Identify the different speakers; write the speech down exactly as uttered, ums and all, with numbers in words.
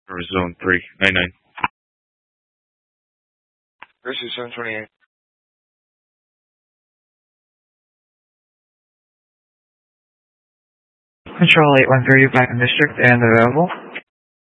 Speaker 1: Zone three nine nine.
Speaker 2: Versus seven twenty-eight.
Speaker 3: Control eight one three, Black and District, and available.